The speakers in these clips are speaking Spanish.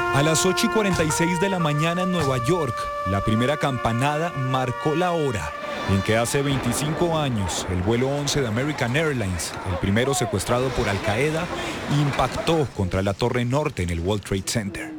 A las 8:46 de la mañana en Nueva York, la primera campanada marcó la hora en que hace 25 años el vuelo 11 de American Airlines, el primero secuestrado por Al Qaeda, impactó contra la Torre Norte en el World Trade Center.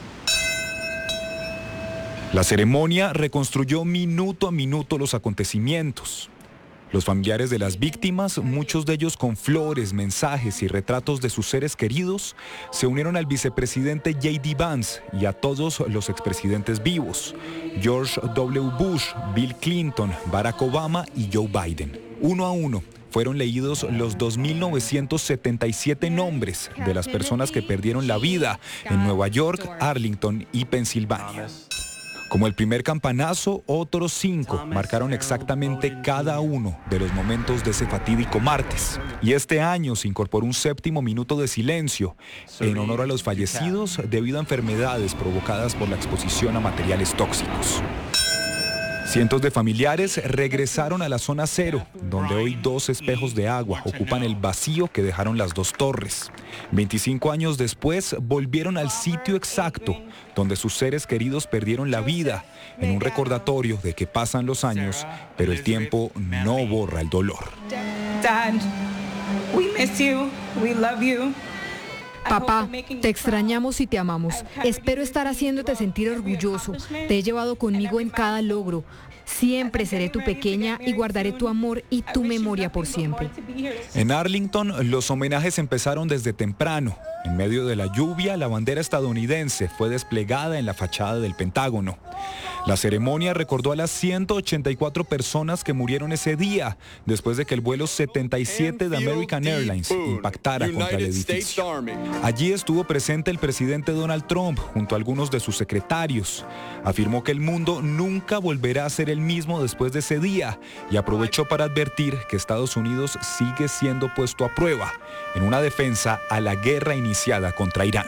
La ceremonia reconstruyó minuto a minuto los acontecimientos. Los familiares de las víctimas, muchos de ellos con flores, mensajes y retratos de sus seres queridos, se unieron al vicepresidente J.D. Vance y a todos los expresidentes vivos, George W. Bush, Bill Clinton, Barack Obama y Joe Biden. Uno a uno fueron leídos los 2.977 nombres de las personas que perdieron la vida en Nueva York, Arlington y Pensilvania. Como el primer campanazo, otros 5 marcaron exactamente cada uno de los momentos de ese fatídico martes. Y este año se incorporó un 7º minuto de silencio en honor a los fallecidos debido a enfermedades provocadas por la exposición a materiales tóxicos. Cientos de familiares regresaron a la zona cero, donde hoy 2 espejos de agua ocupan el vacío que dejaron las 2 torres. 25 años después, volvieron al sitio exacto donde sus seres queridos perdieron la vida, en un recordatorio de que pasan los años, pero el tiempo no borra el dolor. Dad, we miss you, we love you. Papá, te extrañamos y te amamos. Espero estar haciéndote sentir orgulloso. Te he llevado conmigo en cada logro. Siempre seré tu pequeña y guardaré tu amor y tu memoria por siempre. En Arlington, los homenajes empezaron desde temprano. En medio de la lluvia, la bandera estadounidense fue desplegada en la fachada del Pentágono. La ceremonia recordó a las 184 personas que murieron ese día, después de que el vuelo 77 de American Airlines impactara contra el edificio. Allí estuvo presente el presidente Donald Trump junto a algunos de sus secretarios. Afirmó que el mundo nunca volverá a ser el mismo después de ese día y aprovechó para advertir que Estados Unidos sigue siendo puesto a prueba en una defensa a la guerra iniciada contra Irán.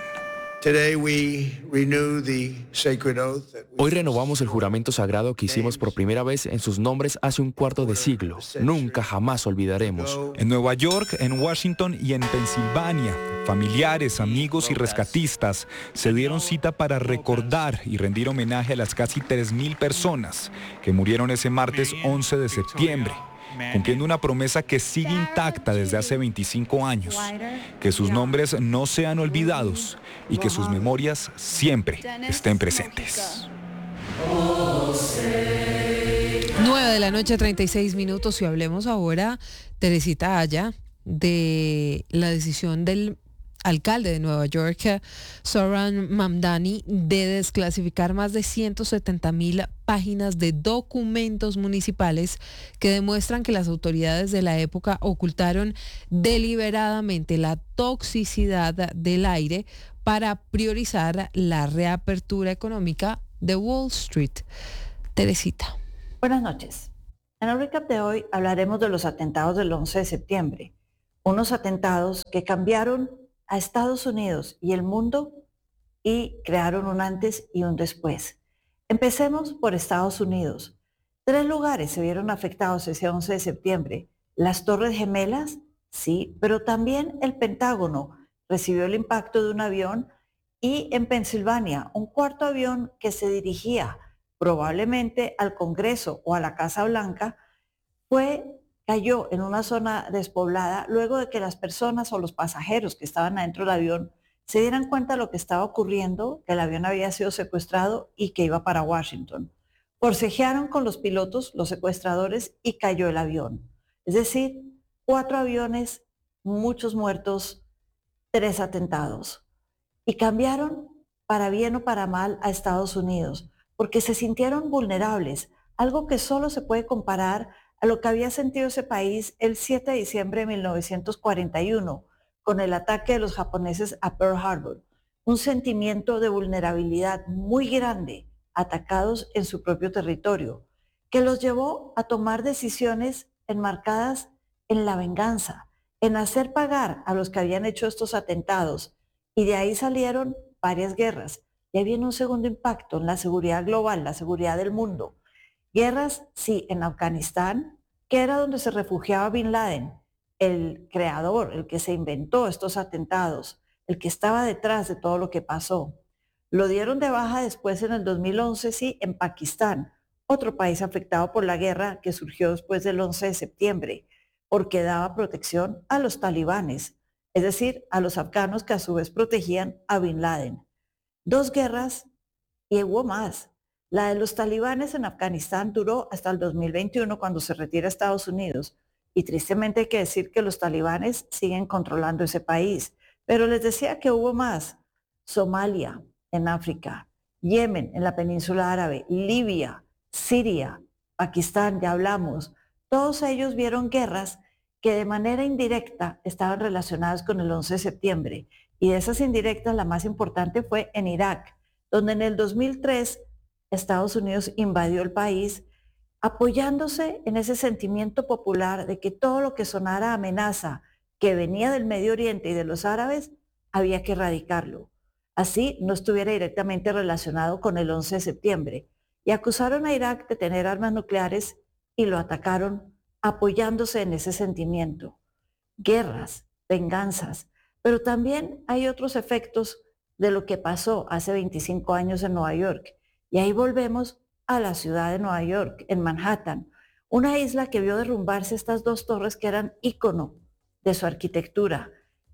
Hoy renovamos el juramento sagrado que hicimos por primera vez en sus nombres hace un cuarto de siglo. Nunca jamás olvidaremos. En Nueva York, en Washington y en Pensilvania, familiares, amigos y rescatistas se dieron cita para recordar y rendir homenaje a las casi 3.000 personas que murieron ese martes 11 de septiembre. Cumpliendo una promesa que sigue intacta desde hace 25 años, que sus nombres no sean olvidados y que sus memorias siempre estén presentes. 9:36 y hablemos ahora, Teresita Aya, de la decisión del alcalde de Nueva York, Zohran Mamdani, de desclasificar más de 170,000 páginas de documentos municipales que demuestran que las autoridades de la época ocultaron deliberadamente la toxicidad del aire para priorizar la reapertura económica de Wall Street. Teresita. Buenas noches. En el recap de hoy hablaremos de los atentados del 11 de septiembre, unos atentados que cambiaron a Estados Unidos y el mundo y crearon un antes y un después. Empecemos por Estados Unidos. 3 lugares se vieron afectados ese 11 de septiembre. Las Torres Gemelas, sí, pero también el Pentágono recibió el impacto de un avión y en Pensilvania, un 4º avión que se dirigía probablemente al Congreso o a la Casa Blanca, cayó en una zona despoblada luego de que las personas o los pasajeros que estaban adentro del avión se dieran cuenta de lo que estaba ocurriendo, que el avión había sido secuestrado y que iba para Washington. Forcejearon con los pilotos, los secuestradores, y cayó el avión. Es decir, 4 aviones, muchos muertos, 3 atentados. Y cambiaron para bien o para mal a Estados Unidos, porque se sintieron vulnerables, algo que solo se puede comparar a lo que había sentido ese país el 7 de diciembre de 1941, con el ataque de los japoneses a Pearl Harbor. Un sentimiento de vulnerabilidad muy grande, atacados en su propio territorio, que los llevó a tomar decisiones enmarcadas en la venganza, en hacer pagar a los que habían hecho estos atentados. Y de ahí salieron varias guerras. Y ahí viene un segundo impacto en la seguridad global, la seguridad del mundo. Guerras, sí, en Afganistán, que era donde se refugiaba Bin Laden, el creador, el que se inventó estos atentados, el que estaba detrás de todo lo que pasó. Lo dieron de baja después en el 2011, sí, en Pakistán, otro país afectado por la guerra que surgió después del 11 de septiembre, porque daba protección a los talibanes, es decir, a los afganos que a su vez protegían a Bin Laden. 2 guerras y hubo más. La de los talibanes en Afganistán duró hasta el 2021 cuando se retira Estados Unidos. Y tristemente hay que decir que los talibanes siguen controlando ese país. Pero les decía que hubo más. Somalia en África, Yemen en la península árabe, Libia, Siria, Pakistán, ya hablamos. Todos ellos vieron guerras que de manera indirecta estaban relacionadas con el 11 de septiembre. Y de esas indirectas, la más importante fue en Irak, donde en el 2003 Estados Unidos invadió el país, apoyándose en ese sentimiento popular de que todo lo que sonara amenaza que venía del Medio Oriente y de los árabes, había que erradicarlo. Así no estuviera directamente relacionado con el 11 de septiembre. Y acusaron a Irak de tener armas nucleares y lo atacaron apoyándose en ese sentimiento. Guerras, venganzas, pero también hay otros efectos de lo que pasó hace 25 años en Nueva York. Y ahí volvemos a la ciudad de Nueva York, en Manhattan, una isla que vio derrumbarse estas 2 torres que eran ícono de su arquitectura.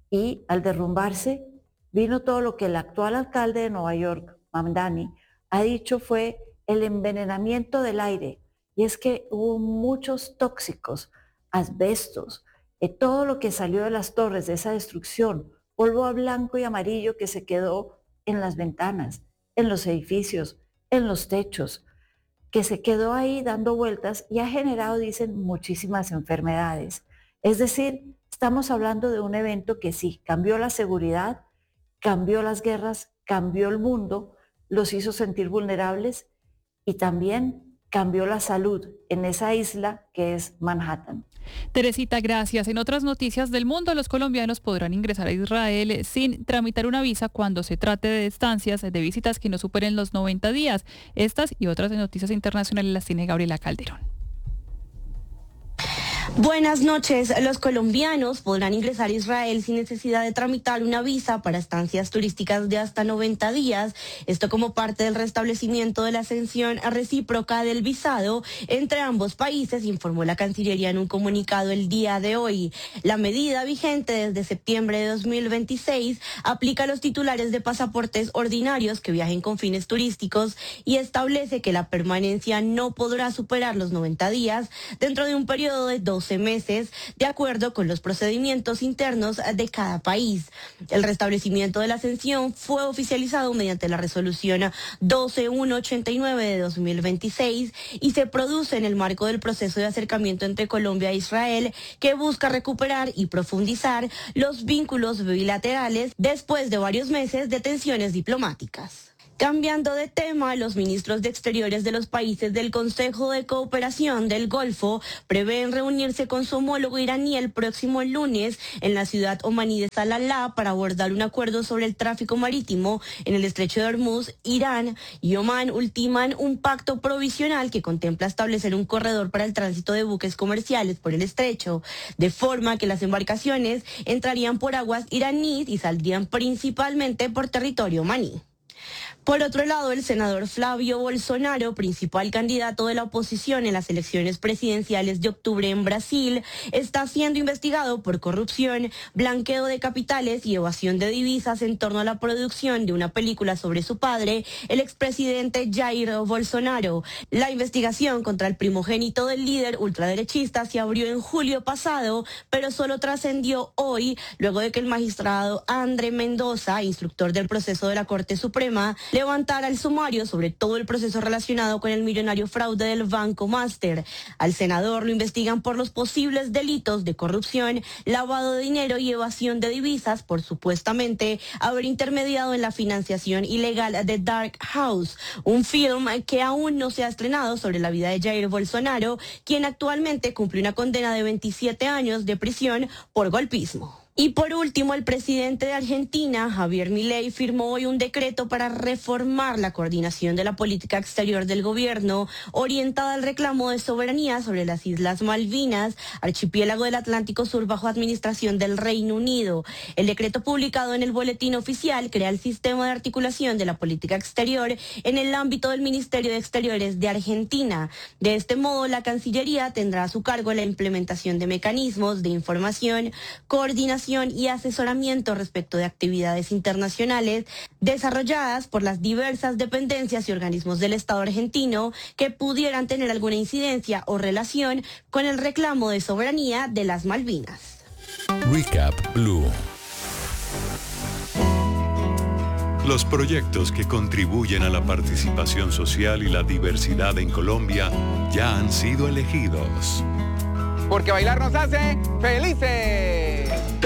Y al derrumbarse, vino todo lo que el actual alcalde de Nueva York, Mamdani, ha dicho fue el envenenamiento del aire. Y es que hubo muchos tóxicos, asbestos, todo lo que salió de las torres, de esa destrucción, polvo a blanco y amarillo que se quedó en las ventanas, en los edificios, en los techos, que se quedó ahí dando vueltas y ha generado, dicen, muchísimas enfermedades. Es decir, estamos hablando de un evento que sí, cambió la seguridad, cambió las guerras, cambió el mundo, los hizo sentir vulnerables y también cambió la salud en esa isla que es Manhattan. Teresita, gracias. En otras noticias del mundo, los colombianos podrán ingresar a Israel sin tramitar una visa cuando se trate de estancias de visitas que no superen los 90 días. Estas y otras noticias internacionales las tiene Gabriela Calderón. Buenas noches. Los colombianos podrán ingresar a Israel sin necesidad de tramitar una visa para estancias turísticas de hasta 90 días. Esto como parte del restablecimiento de la exención recíproca del visado entre ambos países, informó la Cancillería en un comunicado el día de hoy. La medida vigente desde septiembre de 2026 aplica a los titulares de pasaportes ordinarios que viajen con fines turísticos y establece que la permanencia no podrá superar los 90 días dentro de un periodo de 12 meses, de acuerdo con los procedimientos internos de cada país. El restablecimiento de la exención fue oficializado mediante la resolución 12189 de 2026 y se produce en el marco del proceso de acercamiento entre Colombia e Israel, que busca recuperar y profundizar los vínculos bilaterales después de varios meses de tensiones diplomáticas. Cambiando de tema, los ministros de Exteriores de los países del Consejo de Cooperación del Golfo prevén reunirse con su homólogo iraní el próximo lunes en la ciudad omaní de Salalah para abordar un acuerdo sobre el tráfico marítimo en el estrecho de Hormuz. Irán y Omán ultiman un pacto provisional que contempla establecer un corredor para el tránsito de buques comerciales por el estrecho, de forma que las embarcaciones entrarían por aguas iraníes y saldrían principalmente por territorio omaní. Por otro lado, el senador Flavio Bolsonaro, principal candidato de la oposición en las elecciones presidenciales de octubre en Brasil, está siendo investigado por corrupción, blanqueo de capitales y evasión de divisas en torno a la producción de una película sobre su padre, el expresidente Jair Bolsonaro. La investigación contra el primogénito del líder ultraderechista se abrió en julio pasado, pero solo trascendió hoy, luego de que el magistrado André Mendoza, instructor del proceso de la Corte Suprema, levantara el sumario sobre todo el proceso relacionado con el millonario fraude del Banco Master. Al senador lo investigan por los posibles delitos de corrupción, lavado de dinero y evasión de divisas por supuestamente haber intermediado en la financiación ilegal de Dark House, un film que aún no se ha estrenado sobre la vida de Jair Bolsonaro, quien actualmente cumple una condena de 27 años de prisión por golpismo. Y por último, el presidente de Argentina, Javier Milei, firmó hoy un decreto para reformar la coordinación de la política exterior del gobierno, orientada al reclamo de soberanía sobre las Islas Malvinas, archipiélago del Atlántico Sur bajo administración del Reino Unido. El decreto publicado en el Boletín Oficial crea el sistema de articulación de la política exterior en el ámbito del Ministerio de Exteriores de Argentina. De este modo, la Cancillería tendrá a su cargo la implementación de mecanismos de información, coordinación y asesoramiento respecto de actividades internacionales desarrolladas por las diversas dependencias y organismos del Estado argentino que pudieran tener alguna incidencia o relación con el reclamo de soberanía de las Malvinas. Recap Blue. Los proyectos que contribuyen a la participación social y la diversidad en Colombia ya han sido elegidos. Porque bailar nos hace felices.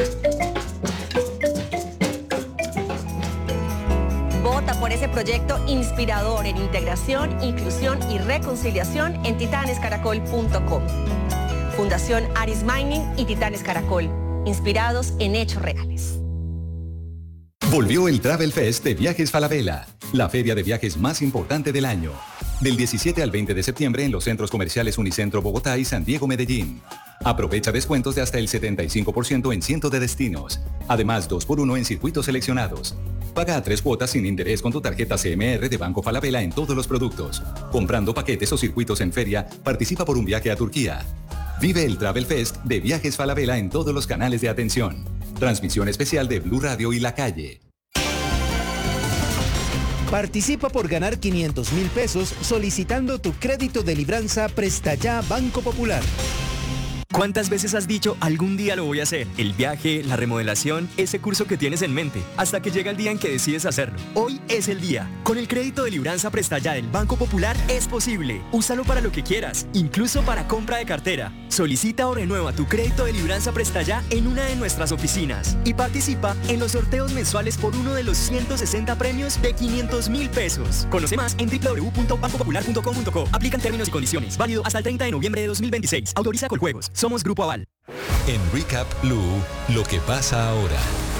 Vota por ese proyecto inspirador en integración, inclusión y reconciliación en titanescaracol.com. Fundación Aris Mining y Titanes Caracol, inspirados en hechos reales. Volvió el Travel Fest de Viajes Falabella, la feria de viajes más importante del año. Del 17 al 20 de septiembre en los centros comerciales Unicentro Bogotá y San Diego Medellín. Aprovecha descuentos de hasta el 75% en cientos de destinos. Además, 2x1 en circuitos seleccionados. Paga a 3 cuotas sin interés con tu tarjeta CMR de Banco Falabella en todos los productos. Comprando paquetes o circuitos en feria, participa por un viaje a Turquía. Vive el Travel Fest de Viajes Falabella en todos los canales de atención. Transmisión especial de Blue Radio y La Calle. Participa por ganar 500.000 pesos solicitando tu crédito de libranza Presta Ya Banco Popular. ¿Cuántas veces has dicho algún día lo voy a hacer? El viaje, la remodelación, ese curso que tienes en mente, hasta que llega el día en que decides hacerlo. Hoy es el día. Con el crédito de libranza Presta Ya del Banco Popular es posible. Úsalo para lo que quieras, incluso para compra de cartera. Solicita o renueva tu crédito de libranza Presta Ya en una de nuestras oficinas y participa en los sorteos mensuales por uno de los 160 premios de 500.000 pesos. Conoce más en www.bancopopular.com.co. Aplican términos y condiciones. Válido hasta el 30 de noviembre de 2026. Autoriza Coljuegos. Somos Grupo Aval. En Recap Blue, lo que pasa ahora.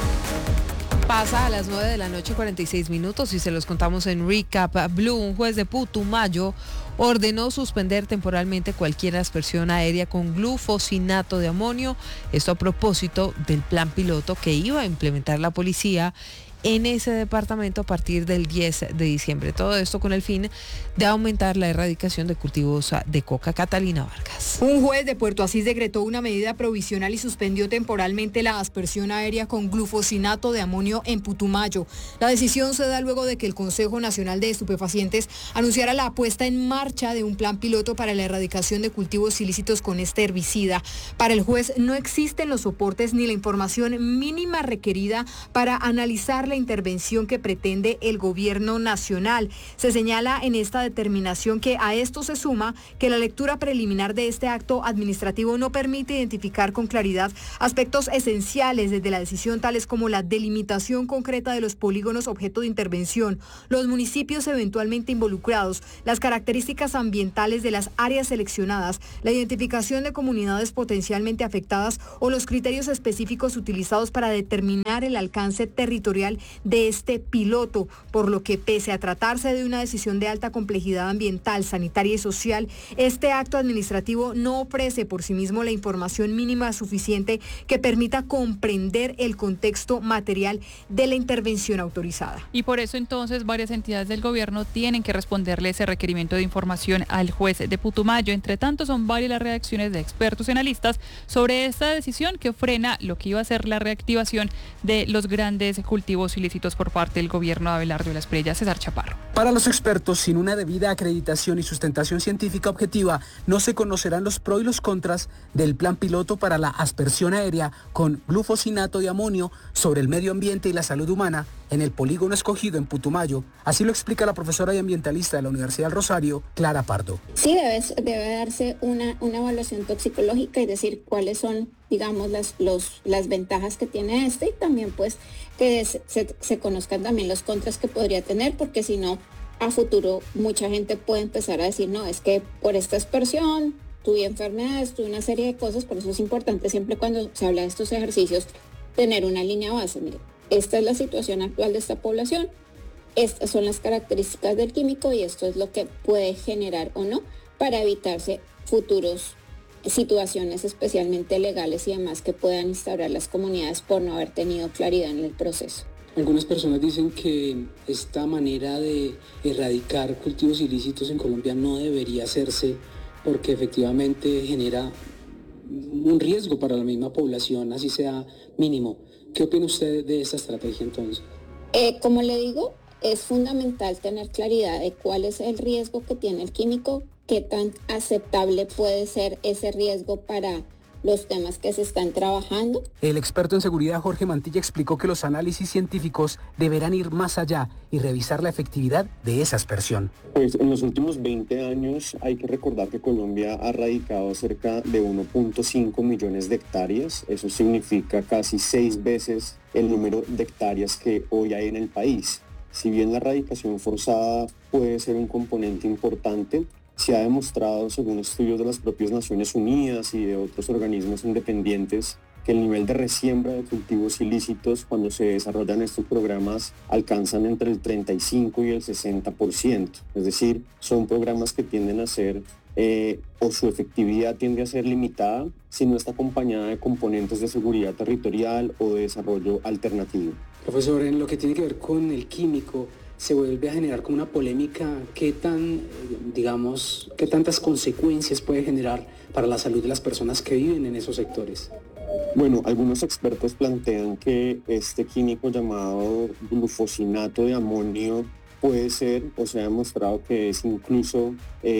Pasa a las 9 de la noche 46 minutos y se los contamos en Recap Blue. Un juez de Putumayo ordenó suspender temporalmente cualquier aspersión aérea con glufosinato de amonio. Esto a propósito del plan piloto que iba a implementar la policía en ese departamento a partir del 10 de diciembre. Todo esto con el fin de aumentar la erradicación de cultivos de coca. Catalina Vargas. Un juez de Puerto Asís decretó una medida provisional y suspendió temporalmente la aspersión aérea con glufosinato de amonio en Putumayo. La decisión se da luego de que el Consejo Nacional de Estupefacientes anunciara la puesta en marcha de un plan piloto para la erradicación de cultivos ilícitos con este herbicida. Para el juez no existen los soportes ni la información mínima requerida para analizar la intervención que pretende el gobierno nacional. Se señala en esta determinación que a esto se suma que la lectura preliminar de este acto administrativo no permite identificar con claridad aspectos esenciales desde la decisión, tales como la delimitación concreta de los polígonos objeto de intervención, los municipios eventualmente involucrados, las características ambientales de las áreas seleccionadas, la identificación de comunidades potencialmente afectadas o los criterios específicos utilizados para determinar el alcance territorial de este piloto, por lo que pese a tratarse de una decisión de alta complejidad ambiental, sanitaria y social, este acto administrativo no ofrece por sí mismo la información mínima suficiente que permita comprender el contexto material de la intervención autorizada. Y por eso entonces varias entidades del gobierno tienen que responderle ese requerimiento de información al juez de Putumayo. Entre tanto, son varias las reacciones de expertos y analistas sobre esta decisión que frena lo que iba a ser la reactivación de los grandes cultivos ilícitos por parte del gobierno de Abelardo de la Espriella. César Chaparro. Para los expertos, sin una debida acreditación y sustentación científica objetiva, no se conocerán los pros y los contras del plan piloto para la aspersión aérea con glufosinato de amonio sobre el medio ambiente y la salud humana en el polígono escogido en Putumayo. Así lo explica la profesora y ambientalista de la Universidad del Rosario, Clara Pardo. Sí, debe darse una evaluación toxicológica y decir cuáles son, digamos, las ventajas que tiene y también pues que se conozcan también los contras que podría tener, porque si no, a futuro mucha gente puede empezar a decir, no, es que por esta aspersión tuve enfermedades, tuve una serie de cosas. Por eso es importante siempre cuando se habla de estos ejercicios tener una línea base. Mire, esta es la situación actual de esta población, estas son las características del químico y esto es lo que puede generar o no para evitarse futuros situaciones especialmente legales y demás que puedan instaurar las comunidades por no haber tenido claridad en el proceso. Algunas personas dicen que esta manera de erradicar cultivos ilícitos en Colombia no debería hacerse porque efectivamente genera un riesgo para la misma población, así sea mínimo. ¿Qué opina usted de esta estrategia entonces? Como le digo, es fundamental tener claridad de cuál es el riesgo que tiene el químico, qué tan aceptable puede ser ese riesgo para los temas que se están trabajando. El experto en seguridad Jorge Mantilla explicó que los análisis científicos deberán ir más allá y revisar la efectividad de esa aspersión. Pues en los últimos 20 años hay que recordar que Colombia ha erradicado cerca de 1.5 millones de hectáreas. Eso significa casi 6 veces el número de hectáreas que hoy hay en el país. Si bien la erradicación forzada puede ser un componente importante, se ha demostrado, según estudios de las propias Naciones Unidas y de otros organismos independientes, que el nivel de resiembra de cultivos ilícitos cuando se desarrollan estos programas alcanzan entre el 35 y el 60%. Es decir, son programas que tienden a ser, o su efectividad tiende a ser limitada si no está acompañada de componentes de seguridad territorial o de desarrollo alternativo. Profesor, en lo que tiene que ver con el químico, se vuelve a generar como una polémica. ¿Qué tantas consecuencias puede generar para la salud de las personas que viven en esos sectores? Bueno, algunos expertos plantean que este químico llamado glufosinato de amonio puede ser, o se ha demostrado que es incluso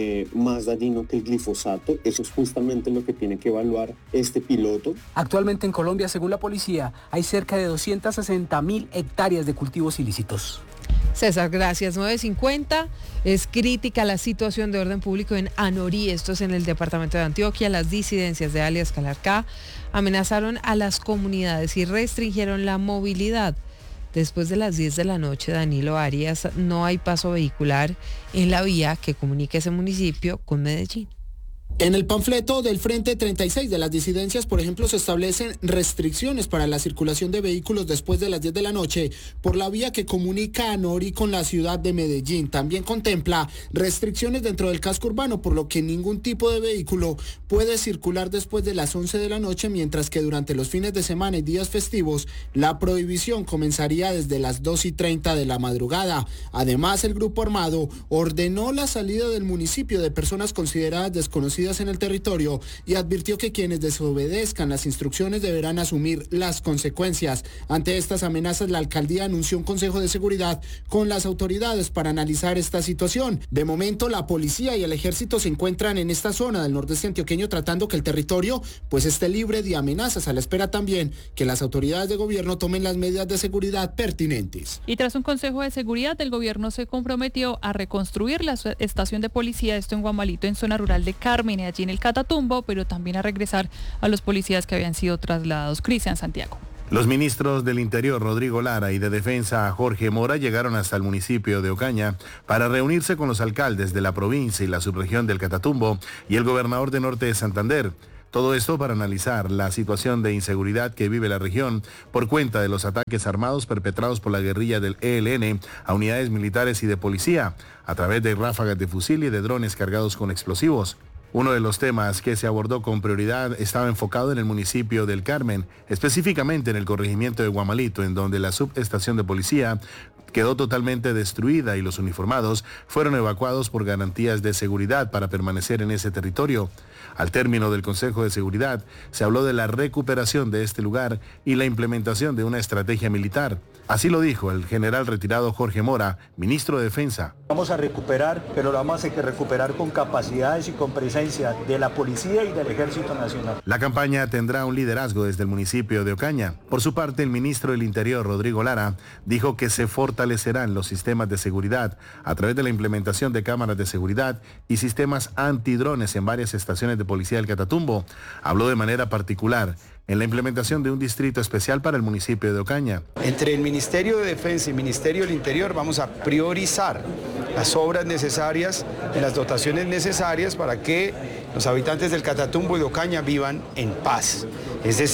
más dañino que el glifosato. Eso es justamente lo que tiene que evaluar este piloto. Actualmente en Colombia, según la policía, hay cerca de 260.000 hectáreas de cultivos ilícitos. César, gracias. 9:50. Es crítica la situación de orden público en Anorí, esto es en el departamento de Antioquia. Las disidencias de alias Calarcá amenazaron a las comunidades y restringieron la movilidad. Después de las 10 de la noche, Danilo Arias, no hay paso vehicular en la vía que comunica ese municipio con Medellín. En el panfleto del Frente 36 de las disidencias, por ejemplo, se establecen restricciones para la circulación de vehículos después de las 10 de la noche por la vía que comunica a Anorí con la ciudad de Medellín. También contempla restricciones dentro del casco urbano, por lo que ningún tipo de vehículo puede circular después de las 11 de la noche, mientras que durante los fines de semana y días festivos, la prohibición comenzaría desde las 2:30 de la madrugada. Además, el grupo armado ordenó la salida del municipio de personas consideradas desconocidas en el territorio y advirtió que quienes desobedezcan las instrucciones deberán asumir las consecuencias. Ante estas amenazas, la alcaldía anunció un consejo de seguridad con las autoridades para analizar esta situación. De momento, la policía y el ejército se encuentran en esta zona del nordeste antioqueño tratando que el territorio pues esté libre de amenazas, a la espera también que las autoridades de gobierno tomen las medidas de seguridad pertinentes. Y tras un consejo de seguridad, el gobierno se comprometió a reconstruir la estación de policía, esto en Guamalito, en zona rural de Carmen, allí en el Catatumbo, pero también a regresar a los policías que habían sido trasladados. Cristian Santiago. Los ministros del Interior, Rodrigo Lara, y de Defensa, Jorge Mora, llegaron hasta el municipio de Ocaña para reunirse con los alcaldes de la provincia y la subregión del Catatumbo y el gobernador de Norte de Santander. Todo esto para analizar la situación de inseguridad que vive la región por cuenta de los ataques armados perpetrados por la guerrilla del ELN a unidades militares y de policía a través de ráfagas de fusil y de drones cargados con explosivos. Uno de los temas que se abordó con prioridad estaba enfocado en el municipio del Carmen, específicamente en el corregimiento de Guamalito, en donde la subestación de policía quedó totalmente destruida y los uniformados fueron evacuados por garantías de seguridad para permanecer en ese territorio. Al término del Consejo de Seguridad, se habló de la recuperación de este lugar y la implementación de una estrategia militar. Así lo dijo el general retirado Jorge Mora, ministro de Defensa. Vamos a recuperar, pero lo vamos a recuperar con capacidades y con presencia de la Policía y del Ejército Nacional. La campaña tendrá un liderazgo desde el municipio de Ocaña. Por su parte, el ministro del Interior, Rodrigo Lara, dijo que se fortalecerán los sistemas de seguridad a través de la implementación de cámaras de seguridad y sistemas antidrones en varias estaciones de policía del Catatumbo. Habló de manera particular en la implementación de un distrito especial para el municipio de Ocaña. Entre el Ministerio de Defensa y el Ministerio del Interior vamos a priorizar las obras necesarias, las dotaciones necesarias para que los habitantes del Catatumbo y de Ocaña vivan en paz. Es decir,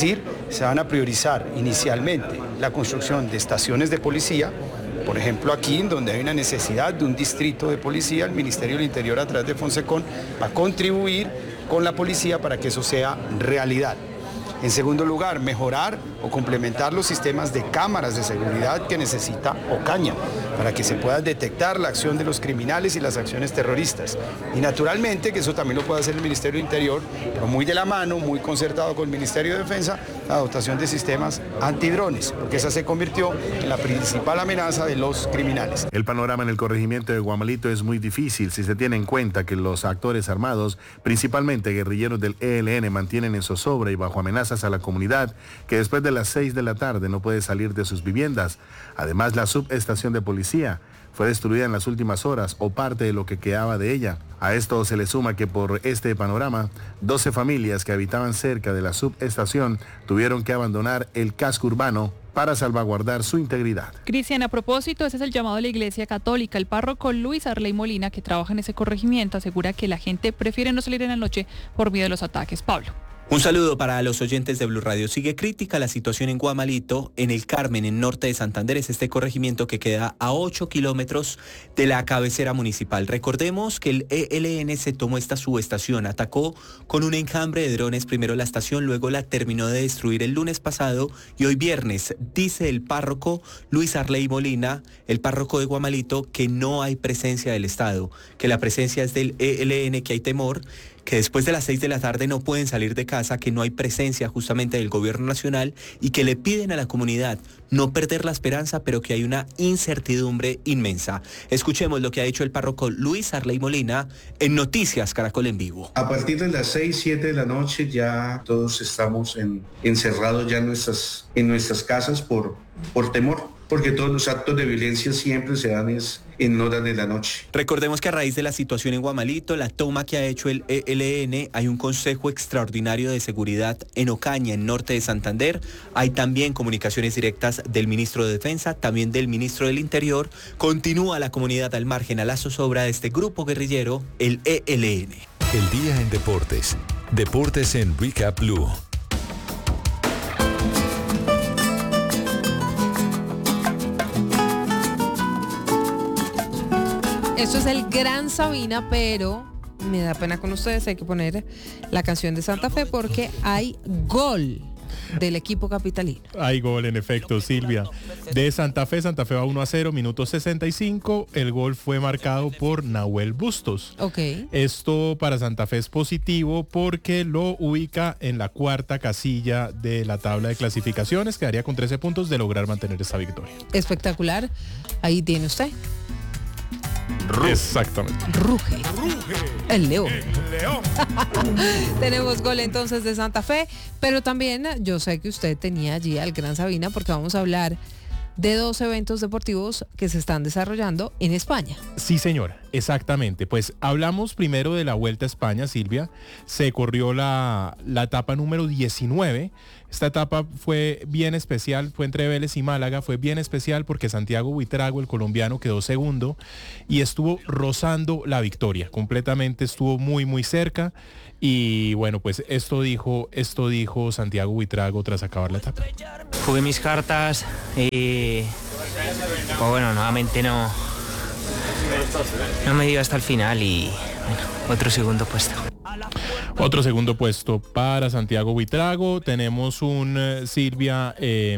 se van a priorizar inicialmente la construcción de estaciones de policía. Por ejemplo, aquí, donde hay una necesidad de un distrito de policía, el Ministerio del Interior, a través de Fonsecon, va a contribuir con la policía para que eso sea realidad. En segundo lugar, mejorar o complementar los sistemas de cámaras de seguridad que necesita Ocaña para que se pueda detectar la acción de los criminales y las acciones terroristas. Y naturalmente, que eso también lo puede hacer el Ministerio del Interior, pero muy de la mano, muy concertado con el Ministerio de Defensa, la dotación de sistemas antidrones, porque esa se convirtió en la principal amenaza de los criminales. El panorama en el corregimiento de Guamalito es muy difícil si se tiene en cuenta que los actores armados, principalmente guerrilleros del ELN, mantienen en zozobra y bajo amenaza a la comunidad que después de las 6 de la tarde no puede salir de sus viviendas. Además, la subestación de policía fue destruida en las últimas horas o parte de lo que quedaba de ella. A esto se le suma que por este panorama, 12 familias que habitaban cerca de la subestación tuvieron que abandonar el casco urbano para salvaguardar su integridad. Cristian, a propósito, ese es el llamado de la Iglesia Católica. El párroco Luis Arley Molina, que trabaja en ese corregimiento, asegura que la gente prefiere no salir en la noche por miedo de los ataques. Pablo. Un saludo para los oyentes de Blue Radio. Sigue crítica la situación en Guamalito, en el Carmen, en norte de Santander. Es este corregimiento que queda a 8 kilómetros de la cabecera municipal. Recordemos que el ELN se tomó esta subestación, atacó con un enjambre de drones primero la estación, luego la terminó de destruir el lunes pasado y hoy viernes dice el párroco Luis Arley Molina, el párroco de Guamalito, que no hay presencia del Estado, que la presencia es del ELN, que hay temor, que después de las 6 de la tarde no pueden salir de casa, que no hay presencia justamente del gobierno nacional y que le piden a la comunidad no perder la esperanza, pero que hay una incertidumbre inmensa. Escuchemos lo que ha dicho el párroco Luis Arley Molina en Noticias Caracol en Vivo. A partir de las 6, 7 de la noche ya todos estamos encerrados ya en nuestras casas por temor, porque todos los actos de violencia siempre se dan en horas de la noche. Recordemos que a raíz de la situación en Guamalito, la toma que ha hecho el ELN, hay un Consejo Extraordinario de Seguridad en Ocaña, en norte de Santander. Hay también comunicaciones directas del ministro de Defensa, también del ministro del Interior. Continúa la comunidad al margen, a la zozobra de este grupo guerrillero, el ELN. El día en deportes. Deportes en Recap Blue. Esto es el Gran Sabina, pero me da pena con ustedes, hay que poner la canción de Santa Fe porque hay gol del equipo capitalino. Hay gol, en efecto, Silvia. De Santa Fe va 1-0, minuto 65. El gol fue marcado por Nahuel Bustos. Ok. Esto para Santa Fe es positivo porque lo ubica en la cuarta casilla de la tabla de clasificaciones. Quedaría con 13 puntos de lograr mantener esta victoria. Espectacular. Ahí tiene usted. Exactamente. Ruge. El león. Tenemos gol entonces de Santa Fe, pero también yo sé que usted tenía allí al Gran Sabina porque vamos a hablar de 2 eventos deportivos que se están desarrollando en España. Sí, señora, exactamente. Pues hablamos primero de la Vuelta a España, Silvia. Se corrió la etapa número 19. Esta etapa fue bien especial, fue entre Vélez y Málaga, fue bien especial porque Santiago Buitrago, el colombiano, quedó segundo y estuvo rozando la victoria. Completamente estuvo muy, muy cerca. Y bueno, pues esto dijo Santiago Buitrago tras acabar la etapa. Jugué mis cartas y pues bueno, nuevamente no me dio hasta el final y bueno, otro segundo puesto. Otro segundo puesto para Santiago Buitrago. Tenemos un Silvia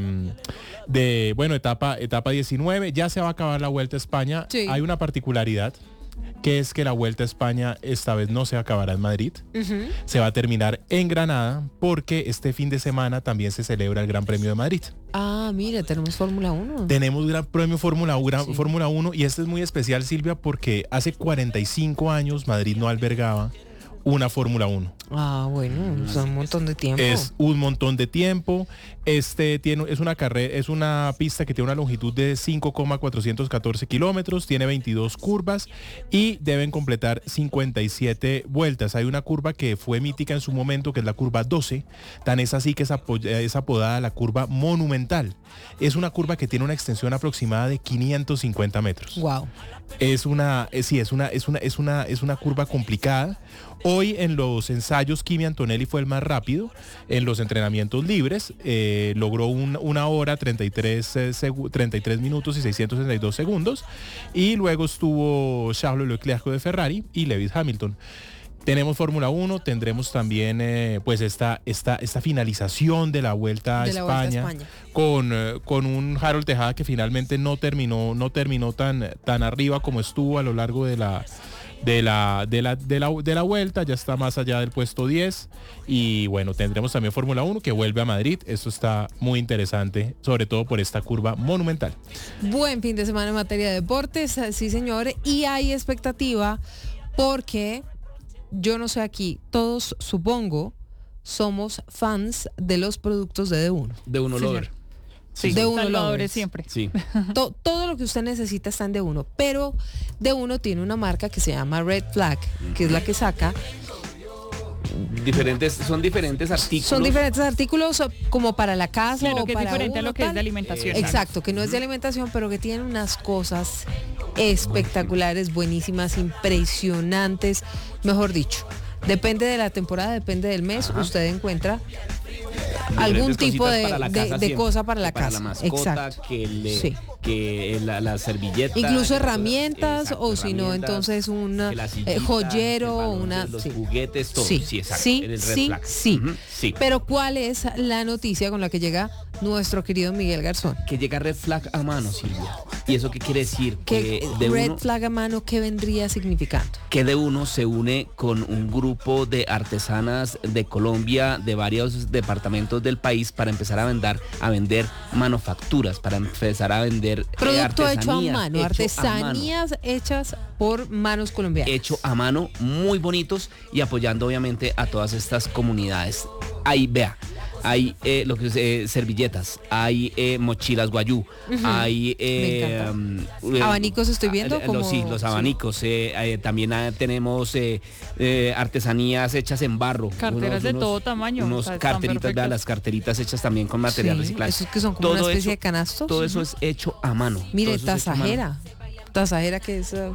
etapa 19. Ya se va a acabar la Vuelta a España. Sí. Hay una particularidad, que es que la Vuelta a España esta vez no se acabará en Madrid, se va a terminar en Granada porque este fin de semana también se celebra el Gran Premio de Madrid. Ah, mira, tenemos Fórmula 1. Tenemos Gran Premio Fórmula 1 y este es muy especial, Silvia, porque hace 45 años Madrid no albergaba una Fórmula 1. Ah, bueno, es un montón de tiempo. Es un montón de tiempo. Es una pista que tiene una longitud de 5,414 kilómetros, tiene 22 curvas y deben completar 57 vueltas. Hay una curva que fue mítica en su momento, que es la curva 12, tan es así que es apodada la curva monumental. Es una curva que tiene una extensión aproximada de 550 metros. Wow. Es una curva complicada. Hoy en los ensayos Gallos Kimi Antonelli fue el más rápido en los entrenamientos libres, logró 1 hora 33 minutos y 662 segundos, y luego estuvo Charles Leclerc de Ferrari y Lewis Hamilton. Tenemos Fórmula 1, tendremos también pues esta finalización de la Vuelta a España. Con un Harold Tejada que finalmente no terminó tan arriba como estuvo a lo largo de la vuelta, ya está más allá del puesto 10. Y bueno, tendremos también Fórmula 1 que vuelve a Madrid. Esto está muy interesante, sobre todo por esta curva monumental. Buen fin de semana en materia de deportes, sí señor, y hay expectativa porque yo no sé aquí, todos supongo somos fans de los productos de D1. D1 Lover. Sí, de uno Salvadores siempre. Sí. Todo lo que usted necesita está en D1, pero D1 tiene una marca que se llama Red Flag, que es la que saca. Son diferentes artículos. Son diferentes artículos como para la casa, claro, o que para es diferente a lo que es de alimentación. Exacto, que no es de alimentación, pero que tiene unas cosas espectaculares, buenísimas, impresionantes, mejor dicho. Depende de la temporada, depende del mes, usted encuentra algún tipo de cosa para la casa. La mascota, exacto. Que las servilletas. Incluso herramientas, o si no, entonces un joyero, los juguetes, todo. Sí, exacto. Sí. Pero ¿cuál es la noticia con la que llega nuestro querido Miguel Garzón? Que llega Red Flag a mano, Silvia. ¿Y eso qué quiere decir? Que Red Flag a mano, ¿qué vendría significando? Que D1 se une con un grupo de artesanas de Colombia, de varios departamentos del país, para empezar a vender manufacturas, para empezar a vender producto hecho a mano, artesanías hechas por manos colombianas. Hecho a mano, muy bonitos, y apoyando obviamente a todas estas comunidades. Ahí, vea. Hay lo que es servilletas, hay mochilas guayú, hay abanicos, estoy viendo los abanicos, también tenemos artesanías hechas en barro, carteras de todo tamaño, carteritas, las carteritas hechas también con material reciclado. Esos que son como todo una especie de canastos. Todo eso es hecho a mano. Mire, tasajera que es famoso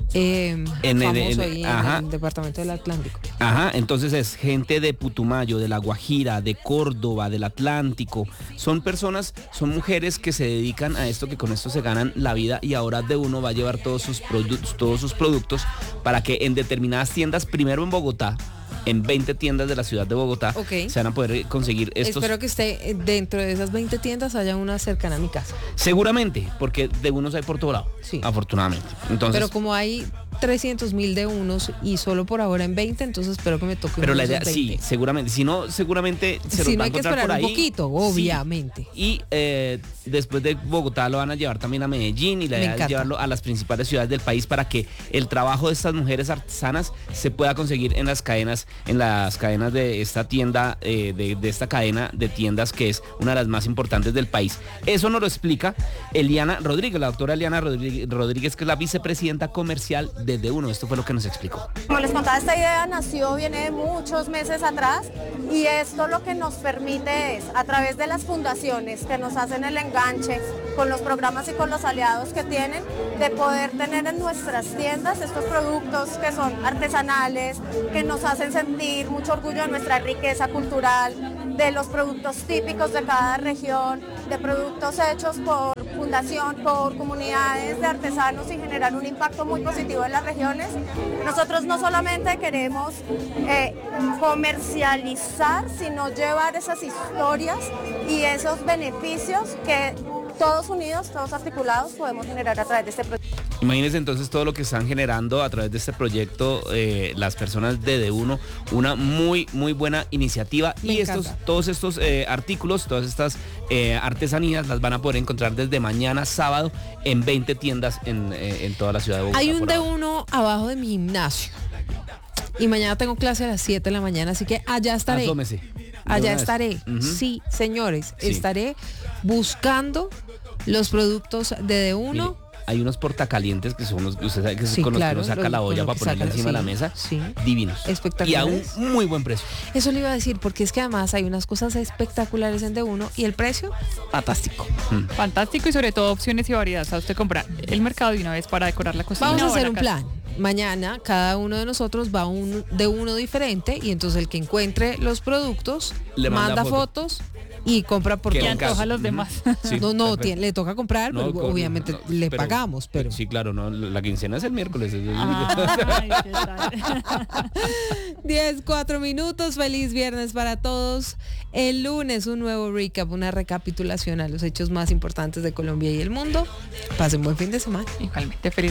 ahí en el departamento del Atlántico. Entonces es gente de Putumayo, de La Guajira, de Córdoba, del Atlántico. Son mujeres que se dedican a esto, que con esto se ganan la vida, y ahora D1 va a llevar todos sus productos para que en determinadas tiendas, primero en Bogotá, en 20 tiendas de la ciudad de Bogotá, se van a poder conseguir estos. Espero que esté dentro de esas 20 tiendas haya una cercana a mi casa. Seguramente, porque D1 hay por todo lado, afortunadamente. Entonces, pero como hay 300.000 D1s y solo por ahora en 20, entonces espero que me toque. Pero la idea, sí, seguramente. Si no, seguramente se los van a encontrar por ahí. Un poquito, obviamente. Sí. Y después de Bogotá lo van a llevar también a Medellín, y la idea es llevarlo a las principales ciudades del país, para que el trabajo de estas mujeres artesanas se pueda conseguir en las cadenas de esta tienda, de esta cadena de tiendas, que es una de las más importantes del país. Eso nos lo explica Eliana Rodríguez, la doctora Eliana Rodríguez, que es la vicepresidenta comercial de D1. Esto fue lo que nos explicó. Como les contaba, esta idea viene de muchos meses atrás, y esto lo que nos permite es, a través de las fundaciones que nos hacen el enganche con los programas y con los aliados que tienen, de poder tener en nuestras tiendas estos productos que son artesanales, que nos hacen sentir mucho orgullo de nuestra riqueza cultural, de los productos típicos de cada región, de productos hechos por fundación, por comunidades de artesanos, y generar un impacto muy positivo en las regiones. Nosotros no solamente queremos comercializar, sino llevar esas historias y esos beneficios que todos unidos, todos articulados, podemos generar a través de este proyecto. Imagínense entonces todo lo que están generando a través de este proyecto las personas de D1, una muy buena iniciativa. Y todos estos artículos, todas estas artesanías las van a poder encontrar desde mañana sábado en 20 tiendas en toda la ciudad de Bogotá. Hay un D1 abajo de mi gimnasio, y mañana tengo clase a las 7 de la mañana, así que allá estaré. Asómese. Allá estaré. Sí, señores, estaré buscando los productos de D1. Mire, hay unos portacalientes que son los, usted sabe que con los que uno saca la olla para ponerla encima de la mesa. Divinos. Espectaculares. Y a un muy buen precio. Eso le iba a decir, porque es que además hay unas cosas espectaculares en D1, y el precio, fantástico. Fantástico, y sobre todo opciones y variedades. A usted comprar el mercado de una vez para decorar la cocina. Vamos a hacer un plan. mañana cada uno de nosotros va de uno diferente y entonces el que encuentre los productos le manda fotos y compra por que antoja a los demás. Sí, le toca comprar, pero obviamente le pagamos. Pero sí, claro, no, la quincena es el miércoles. 10:04. Feliz viernes para todos. El lunes un nuevo recap, una recapitulación a los hechos más importantes de Colombia y el mundo. Pasen buen fin de semana. Igualmente, feliz